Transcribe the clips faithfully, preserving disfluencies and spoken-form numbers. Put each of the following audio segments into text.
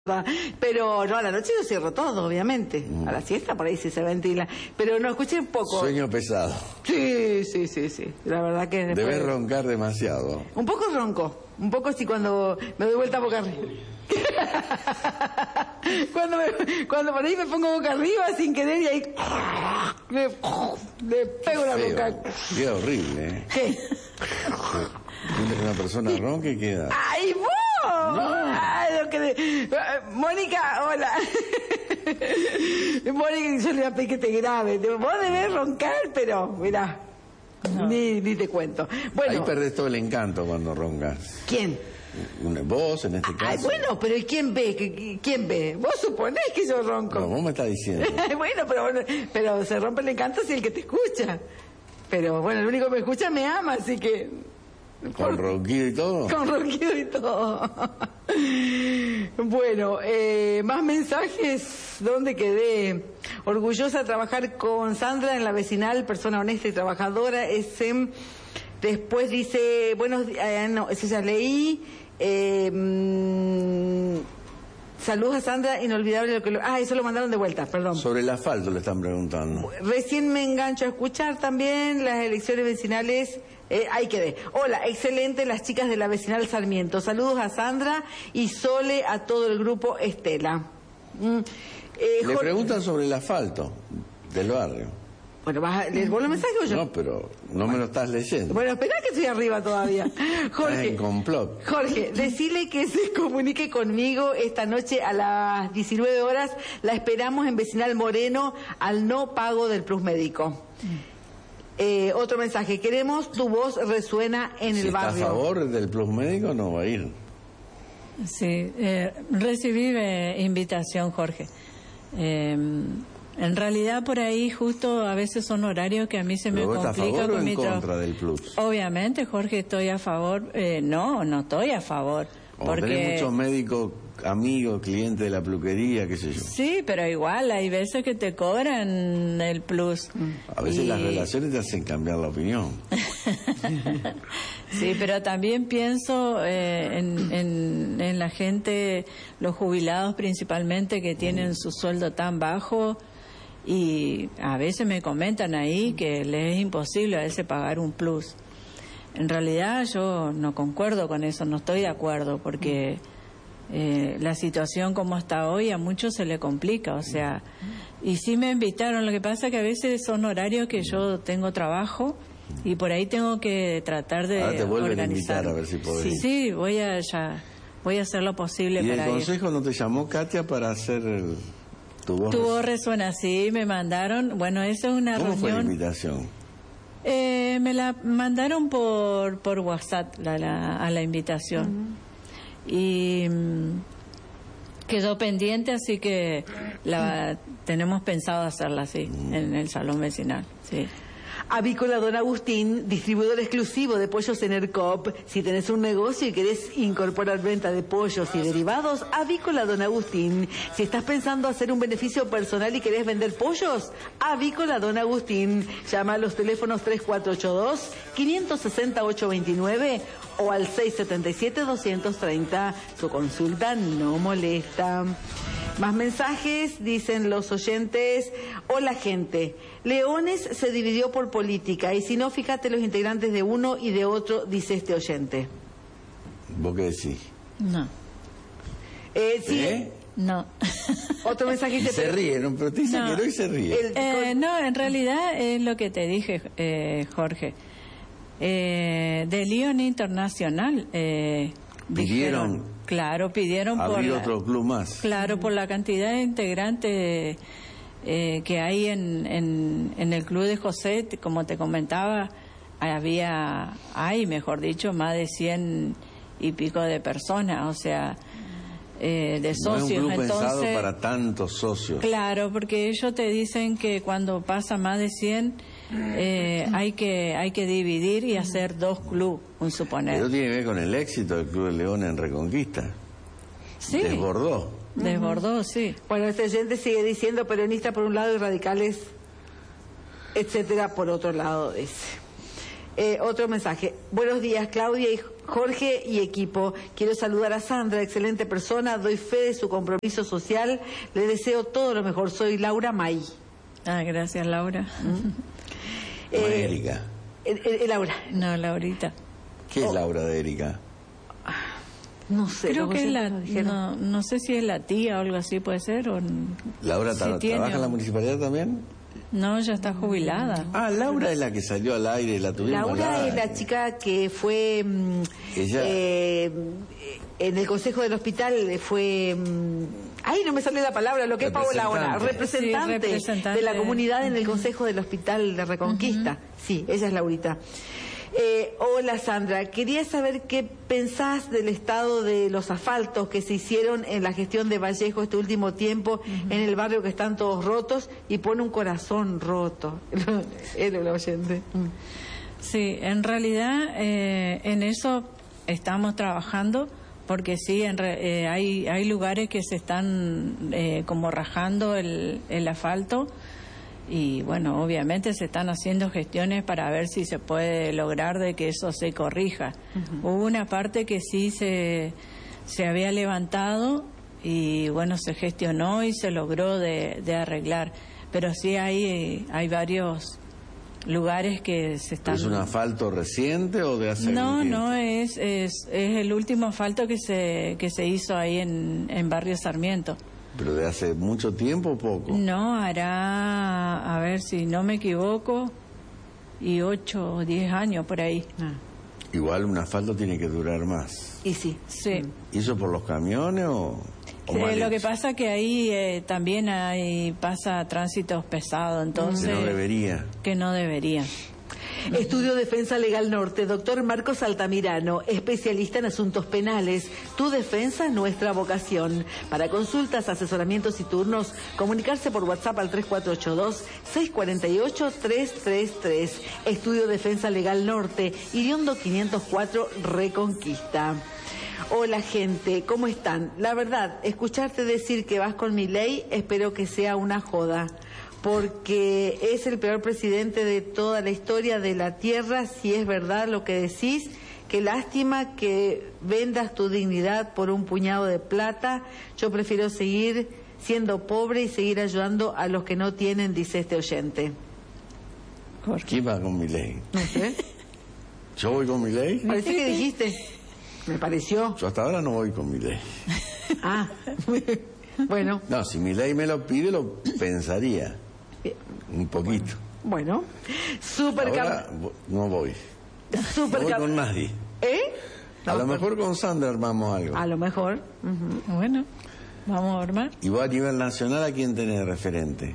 Pero no, a la noche yo cierro todo, obviamente. Mm. A la siesta por ahí sí se ventila. Pero no, escuché un poco. Sueño pesado. Sí, sí, sí, sí. La verdad que después... Debes roncar demasiado. Un poco ronco. Un poco así cuando me doy vuelta boca arriba. cuando, me, cuando por ahí me pongo boca arriba sin querer y ahí... Me, me pego la boca. Queda horrible, ¿eh? ¿Qué? Una persona ronca y queda... ¡Ay, vos! No. Ay, lo que de... Mónica, hola. Mónica, yo le voy a pedir que te grabe. Vos debés roncar, pero mirá, no. ni, ni te cuento. Bueno, ahí perdés todo el encanto cuando roncas. ¿Quién? Vos, en este caso. Ay, bueno, pero ¿y quién ve? ¿Quién ve? Vos suponés que yo ronco. No, vos me estás diciendo. Bueno, pero, pero se rompe el encanto si el que te escucha. Pero bueno, el único que me escucha me ama, así que... ¿Con ronquido y todo? Con ronquido y todo. Bueno, eh, más mensajes. ¿Dónde quedé? Orgullosa de trabajar con Sandra en la vecinal, persona honesta y trabajadora. Ese, después dice, buenos días, eh, no, ese ya leí. Eh, mmm, saludos a Sandra, inolvidable lo que lo... Ah, eso lo mandaron de vuelta, perdón. Sobre el asfalto le están preguntando. Recién me engancho a escuchar también las elecciones vecinales. Eh, ahí quedé. Hola, excelente las chicas de la vecinal Sarmiento. Saludos a Sandra y Sole, a todo el grupo Estela. Mm. Eh, le Jorge... preguntan sobre el asfalto del barrio. Bueno, ¿vas a leer vos los mensajes o yo? No, pero no bueno. me lo estás leyendo. Bueno, esperá que estoy arriba todavía. Jorge, en complot. Jorge, decile que se comunique conmigo esta noche a las diecinueve horas. La esperamos en Vecinal Moreno al no pago del plus médico. Mm. Eh, otro mensaje, queremos tu voz resuena en si el barrio. Si está a favor del plus médico no va a ir. Sí, eh, recibí eh, invitación, Jorge. Eh, en realidad por ahí justo a veces son horarios que a mí se me complica. ¿Estás a favor con o en mi contra del plus? Obviamente, Jorge, estoy a favor. Eh, no, no estoy a favor. O porque tenés muchos médicos, amigos, clientes de la peluquería, qué sé yo. Sí, pero igual hay veces que te cobran el plus. A veces y... las relaciones te hacen cambiar la opinión. Sí, pero también pienso eh, en, en, en la gente, los jubilados principalmente, que tienen su sueldo tan bajo, y a veces me comentan ahí que les es imposible a veces pagar un plus. En realidad yo no concuerdo con eso, no estoy de acuerdo, porque eh, la situación como está hoy a muchos se le complica, o sea, y sí me invitaron, lo que pasa que a veces son horarios que yo tengo trabajo y por ahí tengo que tratar de Ahora te vuelven organizar. a invitar a ver si podés. Sí, sí, voy a ya, voy a hacer lo posible ¿Y para ir. ¿Y el consejo no te llamó, Katia, para hacer el, tu voz? Tu voz resuena, sí, me mandaron, bueno, eso es una ¿Cómo reunión. fue la invitación? Eh, me la mandaron por por WhatsApp la, la, a la invitación. Uh-huh. Y um, quedó pendiente, así que la tenemos pensado hacerla así, uh-huh. en el salón vecinal, sí. Avícola Don Agustín, distribuidor exclusivo de pollos en ERCOP. Si tenés un negocio y querés incorporar venta de pollos y derivados, Avícola Don Agustín. Si estás pensando hacer un beneficio personal y querés vender pollos, Avícola Don Agustín. Llama a los teléfonos tres cuatro ocho dos, cinco seis cero, ocho dos nueve o al seis siete siete, dos tres cero. Su consulta no molesta. Más mensajes, dicen los oyentes. Hola, gente. Leones se dividió por política y si no, fíjate los integrantes de uno y de otro, dice este oyente. ¿Vos qué decís? No. Eh, sí. ¿Eh? No. Otro mensaje dice... Se ríe, ¿no? Pero te dice no. que no y se ríe. El... Eh, no, en realidad es lo que te dije, eh, Jorge. Eh, de León Internacional eh, pidieron... Dijeron, claro, pidieron abrir por otro la, club más. Claro, por la cantidad de integrantes eh, que hay en, en, en el club de José, como te comentaba, había, hay, mejor dicho, más de cien y pico de personas, o sea, eh, de socios. No es un club entonces, pensado para tantos socios. Claro, porque ellos te dicen que cuando pasa más de cien eh, hay que hay que dividir y hacer dos clubes, un suponer. Eso tiene que ver con el éxito del Club de León en Reconquista. Sí. Desbordó. Desbordó, sí. Bueno, este oyente sigue diciendo peronista por un lado y radicales, etcétera, por otro lado, dice. Eh, otro mensaje. Buenos días, Claudia y Jorge y equipo. Quiero saludar a Sandra, excelente persona, doy fe de su compromiso social, le deseo todo lo mejor. Soy Laura May. Ah, gracias, Laura. ¿Mm? eh, Erika. Eh, eh, Laura. No, Laurita. ¿Qué es oh. Laura de Erika? No sé. Creo que es la, no, no sé si es la tía o algo así, puede ser. O, ¿Laura si tra tiene, trabaja en la municipalidad también? No, ya está jubilada. Ah, Laura es la que salió al aire, la tuvimos. Laura es la chica que fue Ella... eh, en el consejo del hospital, fue... Ay, no me sale la palabra, lo que es Paola ahora, representante, sí, representante de la comunidad en el consejo del hospital de Reconquista. Uh-huh. Sí, ella es Laurita. Eh, hola Sandra, quería saber qué pensás del estado de los asfaltos que se hicieron en la gestión de Vallejo este último tiempo, uh-huh, en el barrio, que están todos rotos, y pone un corazón roto. Él el oyente. Sí, en realidad eh, en eso estamos trabajando, porque sí, en re, eh, hay, hay lugares que se están eh, como rajando el, el asfalto. Y bueno, obviamente se están haciendo gestiones para ver si se puede lograr de que eso se corrija. Uh-huh. Hubo una parte que sí se, se había levantado y bueno, se gestionó y se logró de, de arreglar. Pero sí hay, hay varios lugares que se están... ¿Es un asfalto reciente o de hace No, algún tiempo? no, es, es, es el último asfalto que se, que se hizo ahí en, en Barrio Sarmiento. ¿Pero de hace mucho tiempo o poco? No, hará, a ver si no me equivoco, y ocho o diez años por ahí. Ah. Igual un asfalto tiene que durar más. Y sí. Sí. ¿Y eso por los camiones o...? o eh, lo que pasa que ahí eh, también hay pasa tránsitos pesados, entonces... Que no debería. Que no debería. Estudio Defensa Legal Norte, doctor Marcos Altamirano, especialista en asuntos penales. Tu defensa, nuestra vocación. Para consultas, asesoramientos y turnos, comunicarse por WhatsApp al tres cuatro ocho dos, seis cuatro ocho, tres tres tres. Estudio Defensa Legal Norte, Iriondo quinientos cuatro, Reconquista. Hola gente, ¿cómo están? La verdad, escucharte decir que vas con Milei, espero que sea una joda, porque es el peor presidente de toda la historia de la tierra, si es verdad lo que decís. Qué lástima que vendas tu dignidad por un puñado de plata. Yo prefiero seguir siendo pobre y seguir ayudando a los que no tienen, dice este oyente. ¿Quién va con Milei? No sé. ¿Yo voy con Milei? Parece que dijiste. Me pareció. Yo hasta ahora no voy con Milei. Ah, bueno. No, si Milei me lo pide, lo pensaría. Un poquito. Bueno. Super Ahora no voy. Super no voy con nadie. ¿Eh? A lo mejor con Sandra armamos algo. A lo mejor. Uh-huh. Bueno, vamos a armar. ¿Y vos a nivel nacional a quién tenés de referente?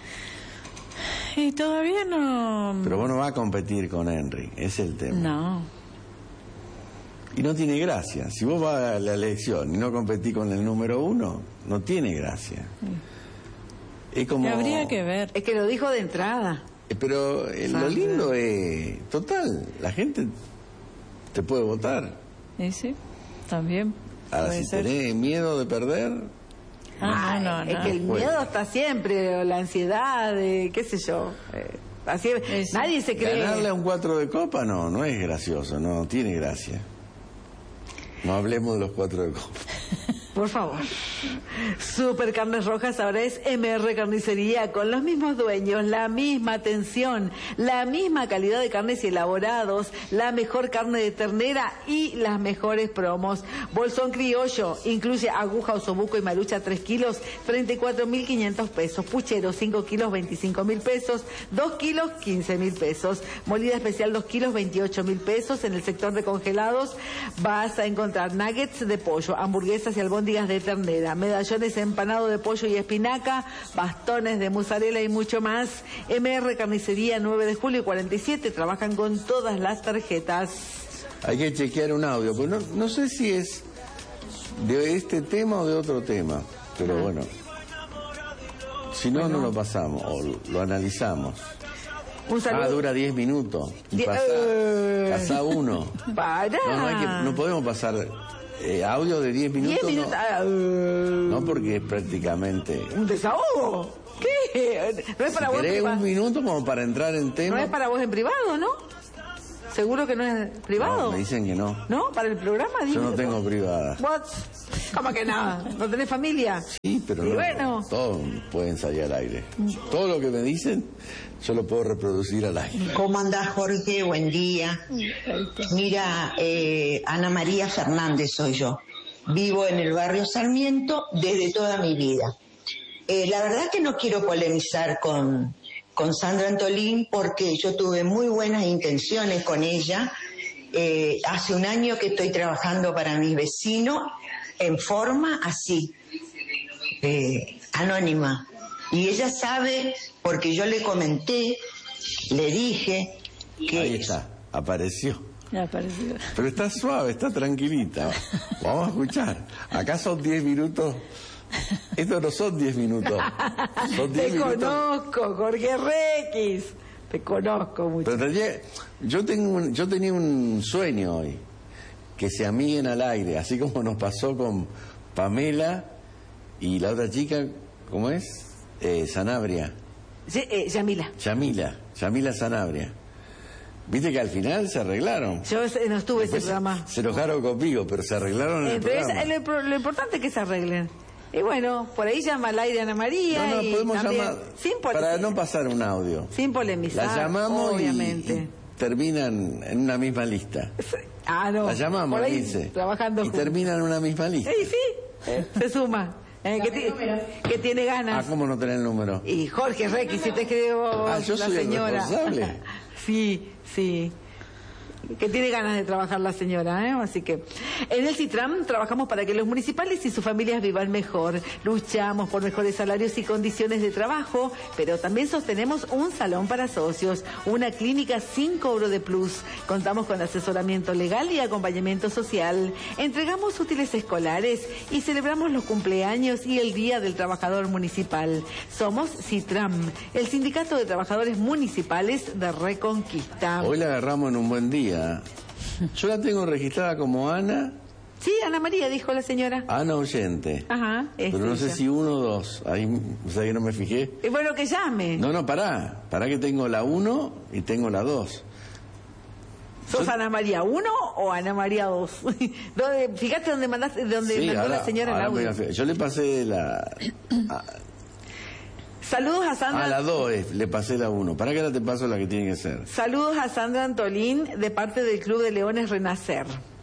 Y todavía no... Pero vos no vas a competir con Henry, ese es el tema. No. Y no tiene gracia. Si vos vas a la elección y no competís con el número uno, no tiene gracia. Sí. Es como... Habría que ver. Es que lo dijo de entrada. Pero eh, lo lindo es... Total, la gente te puede votar. Sí, sí, también. Ahora, si ser. tenés miedo de perder... Ah, Ay, no, no, es no. que el bueno. miedo está siempre, la ansiedad, eh, qué sé yo. Eh, así, Eso. Nadie se cree... Ganarle a un cuatro de copa, no, no es gracioso, no tiene gracia. No hablemos de los cuatro de copa. Por favor. Super Carnes Rojas ahora es M R Carnicería, con los mismos dueños, la misma atención, la misma calidad de carnes y elaborados, la mejor carne de ternera y las mejores promos. Bolsón criollo, incluye aguja, osobuco y marucha tres kilos, treinta y cuatro mil quinientos pesos. Puchero cinco kilos, veinticinco mil pesos. dos kilos, quince mil pesos. Molida especial dos kilos, veintiocho mil pesos. En el sector de congelados vas a encontrar nuggets de pollo, hamburguesas y albóndigas de ternera, medallones empanado de pollo y espinaca, bastones de mozzarella y mucho más. M R Carnicería, nueve de julio y cuarenta y siete, trabajan con todas las tarjetas. Hay que chequear un audio, pues no, no sé si es de este tema o de otro tema, pero ah. bueno, si no, bueno. no lo pasamos o lo analizamos. Un saludo. Ah, dura diez minutos. Y pasa, uh... pasa uno. Para. No, no, hay que, no podemos pasar eh, audio de diez minutos. diez minutos. No, uh... no, porque es prácticamente... ¿Un desahogo? ¿Qué? No es para si vos querés un minuto como para entrar en tema. No es para vos en privado, ¿no? ¿Seguro que no es privado? No, me dicen que no. ¿No? ¿Para el programa? Yo no tengo privada. What? ¿Cómo que no? ¿No tenés familia? Sí, pero y no, bueno. todo pueden salir al aire. Todo lo que me dicen, yo lo puedo reproducir al aire. ¿Cómo andás, Jorge? Buen día. Mira, eh, Ana María Fernández soy yo. Vivo en el barrio Sarmiento desde toda mi vida. Eh, la verdad que no quiero polemizar con, con Sandra Antolín porque yo tuve muy buenas intenciones con ella. Eh, hace un año que estoy trabajando para mis vecinos en forma así, eh, anónima. Y ella sabe, porque yo le comenté, le dije que... Ahí está, apareció. Ya apareció. Pero está suave, está tranquilita. Vamos a escuchar. Acá son diez minutos. Estos no son diez minutos. Son diez Te minutos. conozco, Jorge Requis. Te conozco mucho. Pero tenía, yo, tengo un, yo tenía un sueño hoy. Que se amiguen al aire. Así como nos pasó con Pamela y la otra chica, ¿cómo es? Eh, Sanabria. Sí, eh, Yamila. Yamila. Yamila Sanabria. Viste que al final se arreglaron. Yo no estuve ese Después programa. Se enojaron conmigo, pero se arreglaron en el Entonces, programa. lo, lo importante es que se arreglen. Y bueno, por ahí llama al aire Ana María. No, no, y podemos también, llamar sin pole- para no pasar un audio. Sin polemizar. La llamamos y- obviamente. y terminan en una misma lista. Ah, no. La llamamos, por ahí, dice. trabajando Y juntos. terminan en una misma lista. Sí, sí, eh, se suma. Eh, que, ti- que tiene Ah, ganas. ¿cómo no tener el número? Y Jorge Requis, si te creo Ah, yo la soy el señora. responsable. Sí, sí. Que tiene ganas de trabajar la señora, ¿eh? Así que en el Citram trabajamos para que los municipales y sus familias vivan mejor. Luchamos por mejores salarios y condiciones de trabajo, pero también sostenemos un salón para socios, una clínica sin cobro de plus. Contamos con asesoramiento legal y acompañamiento social. Entregamos útiles escolares y celebramos los cumpleaños y el Día del Trabajador Municipal. Somos Citram, el Sindicato de Trabajadores Municipales de Reconquista. Hoy la agarramos en un buen día. Yo la tengo registrada como Ana. Sí, Ana María, dijo la señora. Ana Oyente. Ajá, es Pero no sé ella. si uno o dos. Ahí, o sea que no me fijé. Y bueno, que llame. No, no, pará. Pará que tengo la uno y tengo la dos. ¿Sos yo- Ana María uno o Ana María dos? ¿Dónde- Fíjate dónde mandaste, dónde Sí, mandó ahora- la señora el ahora me audio. voy a fijar. Yo le pasé la... A, Saludos a Sandra. a la dos eh, le pasé la uno. Pará que ahora te paso la que tiene que ser. Saludos a Sandra Antolín de parte del Club de Leones Renacer.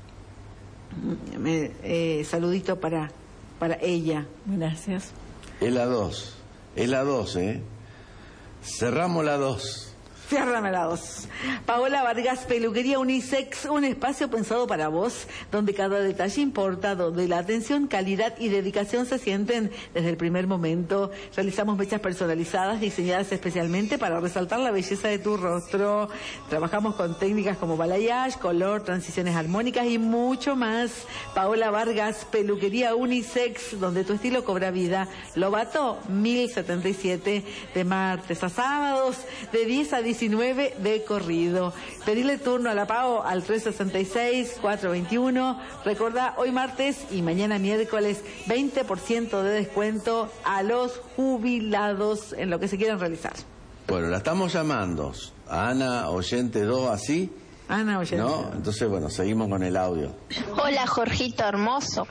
Me- eh, saludito para, para ella. Gracias. Es la dos. Es la dos, ¿eh? Cerramos la dos. Ciérrame la dos. Paola Vargas, Peluquería Unisex, un espacio pensado para vos, donde cada detalle importa, donde la atención, calidad y dedicación se sienten desde el primer momento. Realizamos mechas personalizadas, diseñadas especialmente para resaltar la belleza de tu rostro. Trabajamos con técnicas como balayage, color, transiciones armónicas y mucho más. Paola Vargas, Peluquería Unisex, donde tu estilo cobra vida. Lobato, mil setenta y siete, de martes a sábados, de diez a diecinueve de corrido. Pedirle turno a la Pao al tres sesenta y seis, cuatrocientos veintiuno. Recordá, hoy martes y mañana miércoles, veinte por ciento de descuento a los jubilados en lo que se quieran realizar. Bueno, la estamos llamando. A Ana Oyente dos, así. Ana, oye. ¿No? Entonces, bueno, seguimos con el audio. Hola, Jorgito hermoso.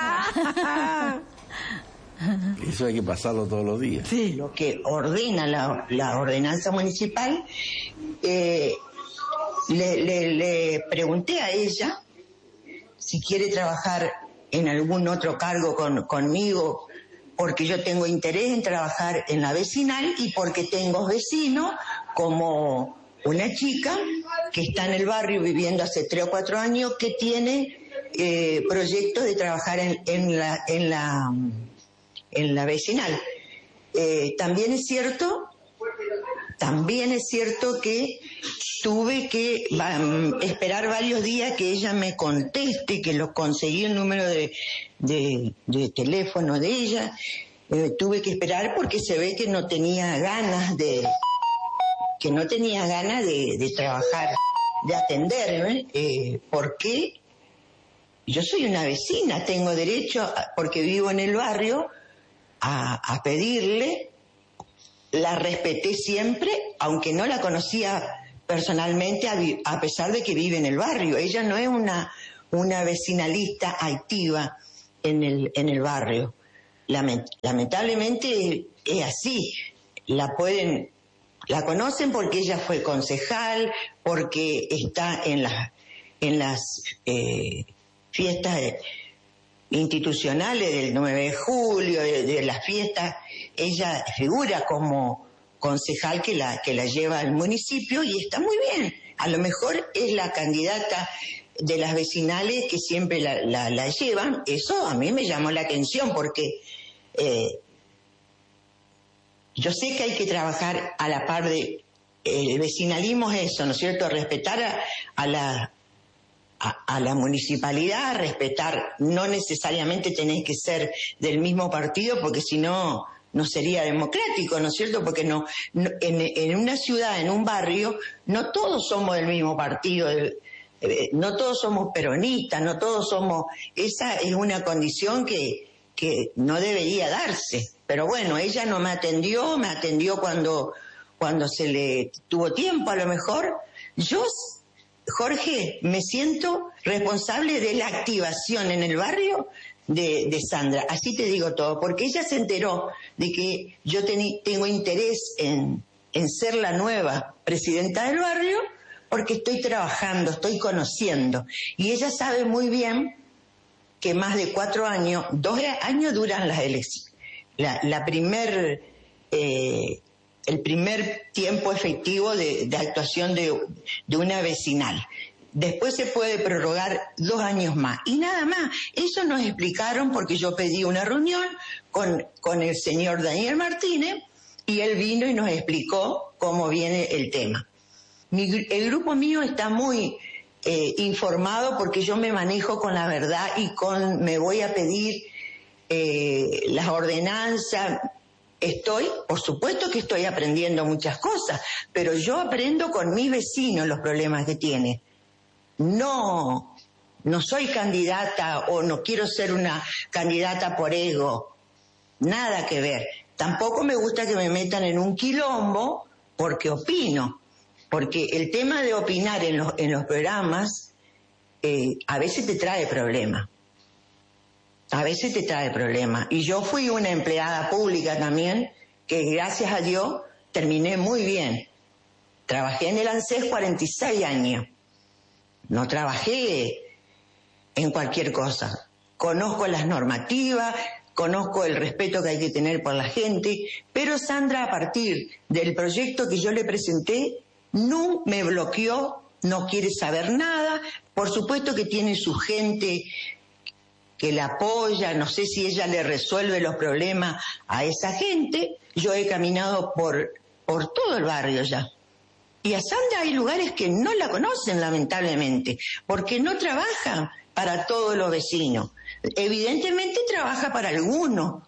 Eso hay que pasarlo todos los días. Sí. Lo que ordena la, la ordenanza municipal, eh, le, le, le pregunté a ella si quiere trabajar en algún otro cargo con, conmigo, porque yo tengo interés en trabajar en la vecinal y porque tengo vecinos como una chica que está en el barrio viviendo hace tres o cuatro años que tiene eh, proyectos de trabajar en, en la... En la en la vecinal. Eh, también es cierto, también es cierto que tuve que va, esperar varios días que ella me conteste, que lo conseguí el número de, de, de teléfono de ella. Eh, tuve que esperar porque se ve que no tenía ganas de, que no tenía ganas de, de trabajar, de atenderme. Eh, ¿Por qué? Yo soy una vecina, tengo derecho, porque vivo en el barrio, A, a pedirle, la respeté siempre, aunque no la conocía personalmente, a, a pesar de que vive en el barrio. Ella no es una, una vecinalista activa en el, en el barrio. Lament, lamentablemente es así. La pueden, la conocen porque ella fue concejal, porque está en las, en las eh, fiestas institucionales del nueve de julio, de, de las fiestas. Ella figura como concejal que la, que la lleva al municipio y está muy bien. A lo mejor es la candidata de las vecinales que siempre la, la, la llevan. Eso a mí me llamó la atención porque eh, yo sé que hay que trabajar a la par de... El vecinalismo es eso, ¿no es cierto? Respetar a, a la... A, a la municipalidad, respetar, no necesariamente tenés que ser del mismo partido porque si no, no sería democrático, ¿no es cierto? Porque no, no en, en una ciudad, en un barrio, no todos somos del mismo partido, eh, no todos somos peronistas, no todos somos, esa es una condición que, que no debería darse. Pero bueno, ella no me atendió, me atendió cuando, cuando se le tuvo tiempo a lo mejor. Yo, Jorge, me siento responsable de la activación en el barrio de, de Sandra. Así te digo todo, porque ella se enteró de que yo tení, tengo interés en, en ser la nueva presidenta del barrio, porque estoy trabajando, estoy conociendo. Y ella sabe muy bien que más de cuatro años, dos años duran las elecciones. La, la primer... Eh, el primer tiempo efectivo de, de actuación de, de una vecinal. Después se puede prorrogar dos años más. Y nada más. Eso nos explicaron porque yo pedí una reunión con, con el señor Daniel Martínez y él vino y nos explicó cómo viene el tema. Mi, el grupo mío está muy eh, informado porque yo me manejo con la verdad y con me voy a pedir eh, las ordenanzas. Estoy, por supuesto que estoy aprendiendo muchas cosas, pero yo aprendo con mis vecinos los problemas que tienen. No, no soy candidata o no quiero ser una candidata por ego, nada que ver. Tampoco me gusta que me metan en un quilombo porque opino, porque el tema de opinar en los, en los programas eh, a veces te trae problemas. A veces te trae problemas. Y yo fui una empleada pública también, que gracias a Dios terminé muy bien. Trabajé en el ANSES cuarenta y seis años. No trabajé en cualquier cosa. Conozco las normativas, conozco el respeto que hay que tener por la gente, pero Sandra, a partir del proyecto que yo le presenté, no me bloqueó, no quiere saber nada. Por supuesto que tiene su gente que la apoya, no sé si ella le resuelve los problemas a esa gente. Yo he caminado por, por todo el barrio ya. Y a Sandra hay lugares que no la conocen, lamentablemente, porque no trabaja para todos los vecinos. Evidentemente trabaja para algunos.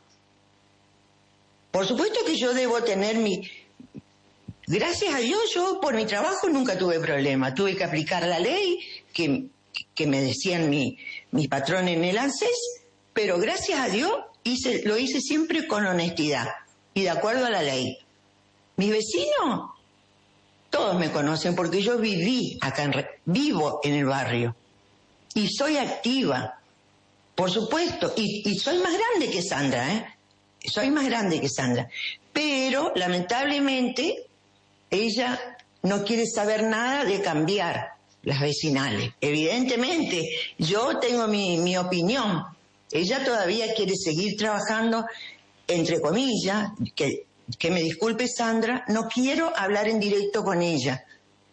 Por supuesto que yo debo tener mi... Gracias a Dios, yo por mi trabajo nunca tuve problema. Tuve que aplicar la ley que, que me decían mi... mis patrones en el ANSES, pero gracias a Dios hice, lo hice siempre con honestidad y de acuerdo a la ley. Mis vecinos, todos me conocen porque yo viví acá, en, vivo en el barrio y soy activa, por supuesto, y, y soy más grande que Sandra, ¿eh? Soy más grande que Sandra, pero lamentablemente ella no quiere saber nada de cambiar las vecinales. Evidentemente, yo tengo mi, mi opinión. Ella todavía quiere seguir trabajando, entre comillas, que, que me disculpe Sandra, no quiero hablar en directo con ella.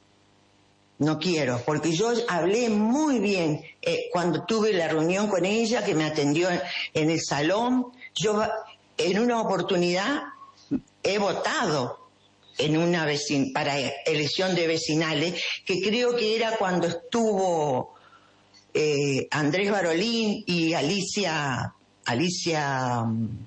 No quiero, porque yo hablé muy bien eh, cuando tuve la reunión con ella, que me atendió en, en el salón. Yo en una oportunidad he votado en una vecin para elección de vecinales, que creo que era cuando estuvo eh, Andrés Barolín y Alicia Alicia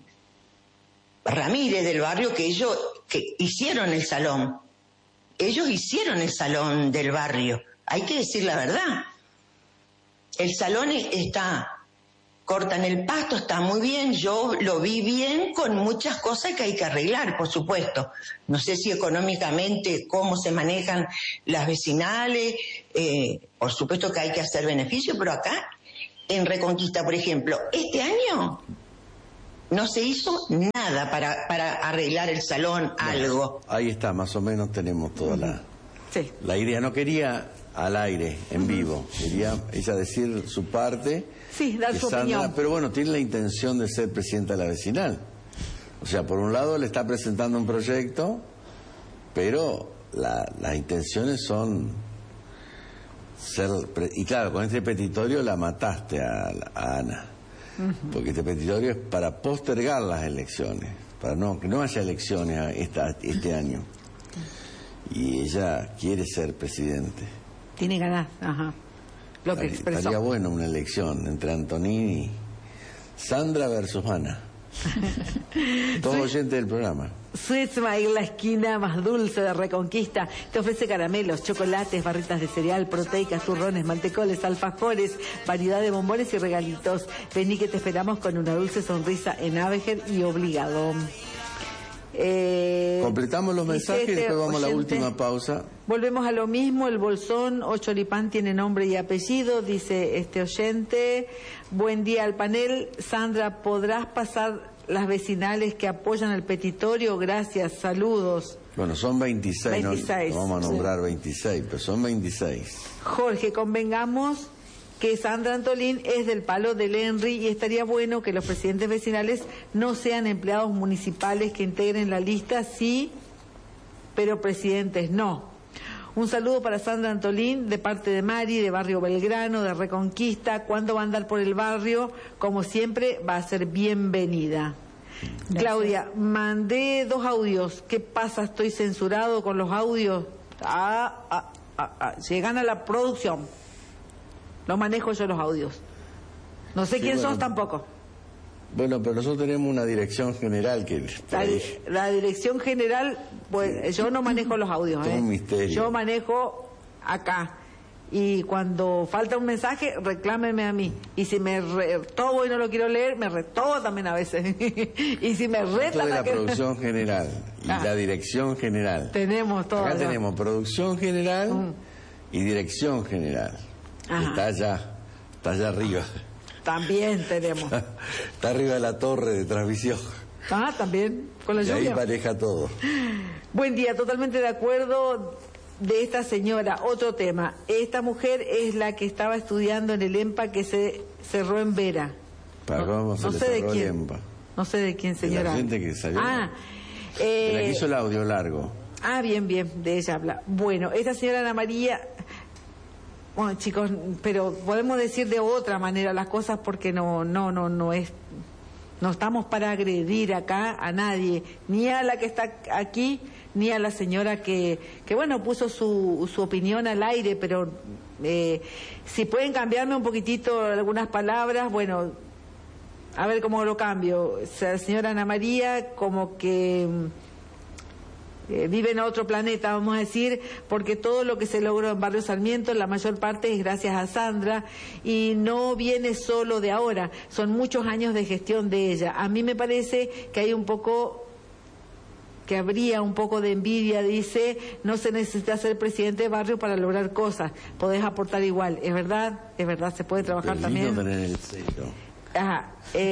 Ramírez del barrio, que ellos que hicieron el salón. Ellos hicieron el salón del barrio. Hay que decir la verdad. El salón está cortan el pasto, está muy bien, yo lo vi bien, con muchas cosas que hay que arreglar, por supuesto. No sé si económicamente cómo se manejan las vecinales, eh, por supuesto que hay que hacer beneficio, pero acá en Reconquista, por ejemplo, este año no se hizo nada para, para arreglar el salón, no, algo. Ahí está, más o menos tenemos toda la, sí. la idea. No quería al aire, en vivo, quería ella decir su parte. Sí, dar su Sandra, opinión. pero bueno, tiene la intención de ser presidenta de la vecinal. O sea, por un lado le está presentando un proyecto, pero la, las intenciones son ser... Y claro, con este petitorio la mataste a, a Ana. Uh-huh. Porque este petitorio es para postergar las elecciones, para no que no haya elecciones esta, este año. Y ella quiere ser presidente. Tiene ganas, ajá. Lo que expresó. Estaría bueno una elección entre Antonini, Sandra versus Ana. Todos oyentes del programa. Sweet Smile, la esquina más dulce de Reconquista, te ofrece caramelos, chocolates, barritas de cereal, proteicas, turrones, mantecoles, alfajores, variedad de bombones y regalitos. Vení que te esperamos con una dulce sonrisa en Avejer y Obligado. Eh, Completamos los mensajes y después vamos a la última pausa. Volvemos a lo mismo, el bolsón o choripán tiene nombre y apellido, dice este oyente. Buen día al panel. Sandra, ¿podrás pasar las vecinales que apoyan el petitorio? Gracias, saludos. Bueno, son veintiséis, veintiséis no, no vamos a nombrar sí. veintiséis, pero son veintiséis. Jorge, convengamos que Sandra Antolín es del palo del Henry y estaría bueno que los presidentes vecinales no sean empleados municipales que integren la lista, sí, pero presidentes no. Un saludo para Sandra Antolín de parte de Mari, de Barrio Belgrano, de Reconquista. Cuando va a andar por el barrio, como siempre, va a ser bienvenida. Gracias. Claudia, mandé dos audios. ¿Qué pasa? ¿Estoy censurado con los audios? Ah, ah, ah, ah. Llegan a la producción. No manejo yo los audios. No sé sí, quién bueno, sos tampoco. Bueno, pero nosotros tenemos una dirección general que... La, la dirección general, pues yo no manejo los audios. Es ¿eh? un misterio. Yo manejo acá. Y cuando falta un mensaje, reclámeme a mí. Y si me retobo y no lo quiero leer, me retobo también a veces. Y si me reta... de la que... producción general y ah, la dirección general. Tenemos todo. Acá ¿no? tenemos producción general mm. y dirección general. Está allá, está allá arriba. También tenemos. Está, está arriba de la torre de transmisión. Ah, también, con la y lluvia. ahí maneja todo. Buen día, totalmente de acuerdo de esta señora. Otro tema. Esta mujer es la que estaba estudiando en el EMPA que se cerró en Vera. ¿Para cómo no, se no le sé cerró de quién. el EMPA? No sé de quién, señora. De la gente que salió. Ah, eh... de la que hizo el audio largo. Ah, bien, bien, de ella habla. Bueno, esta señora Ana María... Bueno, chicos, pero podemos decir de otra manera las cosas porque no, no, no, no es, no estamos para agredir acá a nadie, ni a la que está aquí, ni a la señora que, que bueno, puso su, su opinión al aire, pero eh, si pueden cambiarme un poquitito algunas palabras, bueno, a ver cómo lo cambio. O sea, la señora Ana María como que... Eh, vive en otro planeta, vamos a decir, porque todo lo que se logró en Barrio Sarmiento, la mayor parte es gracias a Sandra y no viene solo de ahora, son muchos años de gestión de ella. A mí me parece que hay un poco, que habría un poco de envidia, dice, no se necesita ser presidente de barrio para lograr cosas, podés aportar igual, es verdad, es verdad, se puede trabajar también. Tener el sello. Ajá,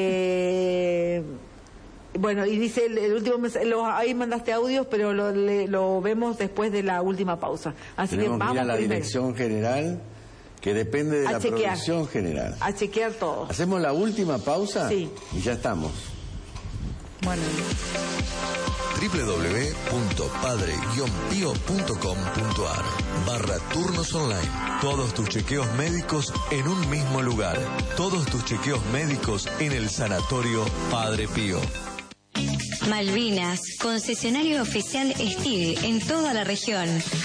eh... Bueno, y dice el, el último mensaje, lo, ahí mandaste audios, pero lo, le, lo vemos después de la última pausa. Así Tenemos que vamos que ir a la primero. Dirección general, que depende de A la chequear. producción general. A chequear todo. ¿Hacemos la última pausa? Sí. Y ya estamos. Bueno. doble u doble u doble u punto padre guion pío punto com punto a r barra turnos online. Todos tus chequeos médicos en un mismo lugar. Todos tus chequeos médicos en el Sanatorio Padre Pío. Malvinas, concesionario oficial Steel en toda la región.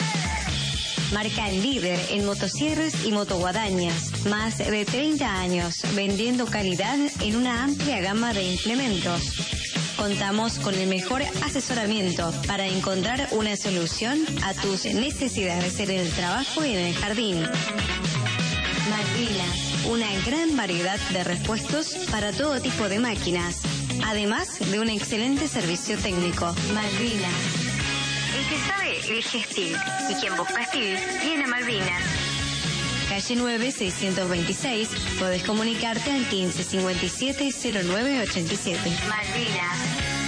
Marca líder en motosierras y motoguadañas. Más de treinta años vendiendo calidad en una amplia gama de implementos. Contamos con el mejor asesoramiento para encontrar una solución a tus necesidades en el trabajo y en el jardín. Malvinas, una gran variedad de repuestos para todo tipo de máquinas, además de un excelente servicio técnico. Malvinas. El que sabe, elige Steel. Y quien busca Steel, tiene Malvinas. Calle nueve, seiscientos veintiséis. Podés comunicarte al quince cincuenta y siete cero nueve ochenta y siete. Malvinas.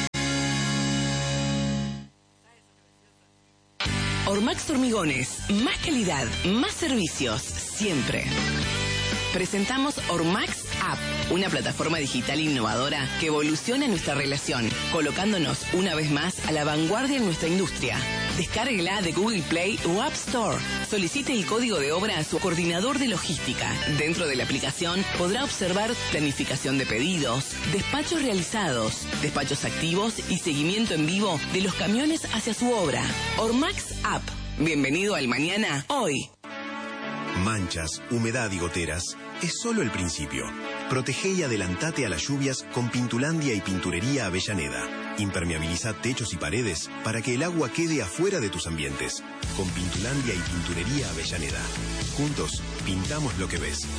Ormax Hormigones. Más calidad, más servicios, siempre. Presentamos Ormax App, una plataforma digital innovadora que evoluciona nuestra relación, colocándonos una vez más a la vanguardia en nuestra industria. Descárguela de Google Play o App Store. Solicite el código de obra a su coordinador de logística. Dentro de la aplicación podrá observar planificación de pedidos, despachos realizados, despachos activos y seguimiento en vivo de los camiones hacia su obra. Ormax App. Bienvenido al mañana, hoy. Manchas, humedad y goteras es solo el principio. Protege y adelantate a las lluvias con Pintulandia y Pinturería Avellaneda. Impermeabiliza techos y paredes para que el agua quede afuera de tus ambientes. Con Pintulandia y Pinturería Avellaneda. Juntos, pintamos lo que ves.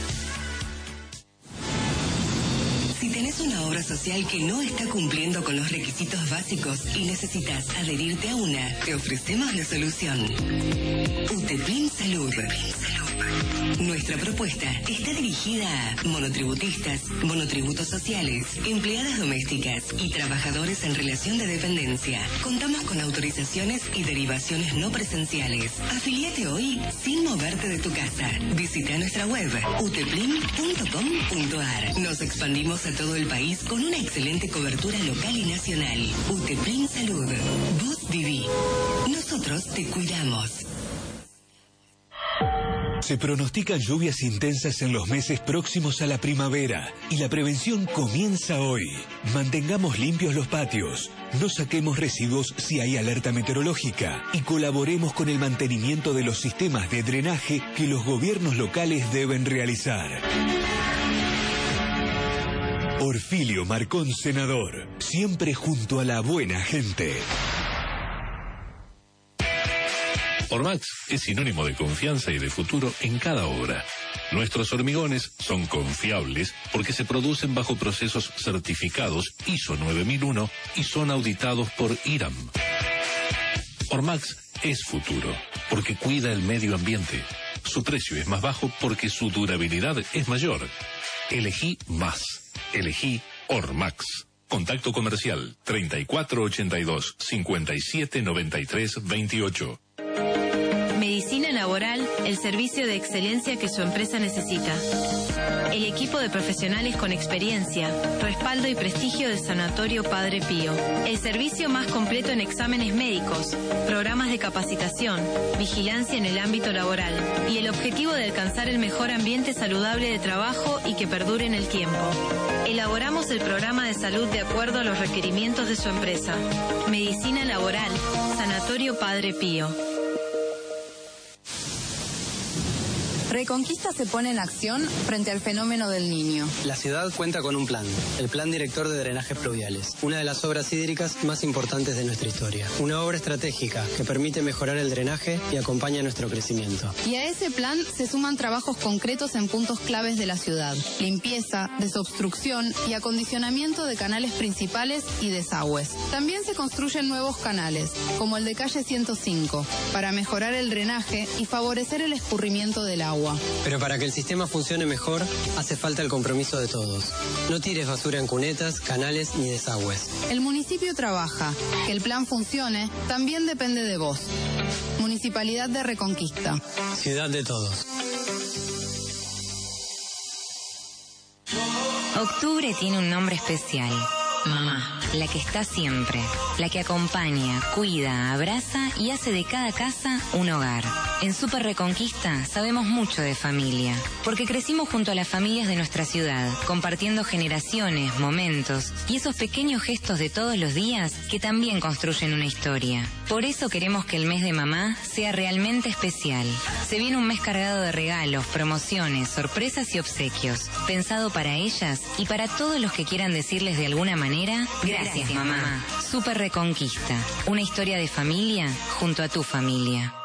Si tenés una obra social que no está cumpliendo con los requisitos básicos y necesitas adherirte a una, te ofrecemos la solución. UTEPLIN Salud. Nuestra propuesta está dirigida a monotributistas, monotributos sociales, empleadas domésticas y trabajadores en relación de dependencia. Contamos con autorizaciones y derivaciones no presenciales. Afiliate hoy sin moverte de tu casa. Visita nuestra web uteplin punto com punto ar. Nos expandimos a todo el país con una excelente cobertura local y nacional. UTEPLIN Salud. Vos viví. Nosotros te cuidamos. Se pronostican lluvias intensas en los meses próximos a la primavera y la prevención comienza hoy. Mantengamos limpios los patios, no saquemos residuos si hay alerta meteorológica y colaboremos con el mantenimiento de los sistemas de drenaje que los gobiernos locales deben realizar. Orfilio Marcón, senador, siempre junto a la buena gente. Ormax es sinónimo de confianza y de futuro en cada obra. Nuestros hormigones son confiables porque se producen bajo procesos certificados I S O nueve mil uno y son auditados por IRAM. Ormax es futuro porque cuida el medio ambiente. Su precio es más bajo porque su durabilidad es mayor. Elegí más. Elegí Ormax. Contacto comercial treinta y cuatro ochenta y dos, cincuenta y siete noventa y tres veintiocho. Medicina Laboral, el servicio de excelencia que su empresa necesita. El equipo de profesionales con experiencia, respaldo y prestigio del Sanatorio Padre Pío. El servicio más completo en exámenes médicos, programas de capacitación, vigilancia en el ámbito laboral y el objetivo de alcanzar el mejor ambiente saludable de trabajo y que perdure en el tiempo. Elaboramos el programa de salud de acuerdo a los requerimientos de su empresa. Medicina Laboral, Sanatorio Padre Pío. Reconquista se pone en acción frente al fenómeno del Niño. La ciudad cuenta con un plan, el Plan Director de Drenajes Pluviales, una de las obras hídricas más importantes de nuestra historia. Una obra estratégica que permite mejorar el drenaje y acompaña nuestro crecimiento. Y a ese plan se suman trabajos concretos en puntos claves de la ciudad: limpieza, desobstrucción y acondicionamiento de canales principales y desagües. También se construyen nuevos canales, como el de calle ciento cinco, para mejorar el drenaje y favorecer el escurrimiento del agua. Pero para que el sistema funcione mejor, hace falta el compromiso de todos. No tires basura en cunetas, canales ni desagües. El municipio trabaja. Que el plan funcione también depende de vos. Municipalidad de Reconquista. Ciudad de todos. Octubre tiene un nombre especial. Mamá, la que está siempre, la que acompaña, cuida, abraza y hace de cada casa un hogar. En Super Reconquista sabemos mucho de familia, porque crecimos junto a las familias de nuestra ciudad, compartiendo generaciones, momentos y esos pequeños gestos de todos los días que también construyen una historia. Por eso queremos que el mes de mamá sea realmente especial. Se viene un mes cargado de regalos, promociones, sorpresas y obsequios, pensado para ellas y para todos los que quieran decirles de alguna manera Gracias, Gracias mamá. mamá. Super Reconquista, una historia de familia junto a tu familia.